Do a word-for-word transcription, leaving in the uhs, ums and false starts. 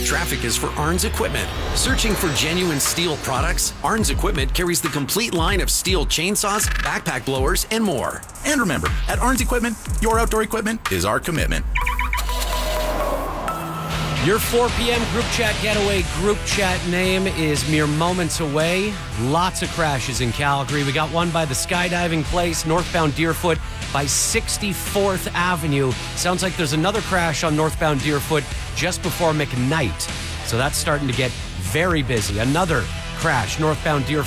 traffic is for Arns Equipment. Searching for genuine STIHL products? Arns Equipment carries the complete line of STIHL chainsaws, backpack blowers, and more. And remember, at Arns Equipment, your outdoor equipment is our commitment. Your four p.m. group chat getaway group chat name is mere moments away. Lots of crashes in Calgary. We got one by the skydiving place, northbound Deerfoot by sixty-fourth Avenue. Sounds like there's another crash on northbound Deerfoot just before McKnight. So that's starting to get very busy. Another crash northbound Deerfoot.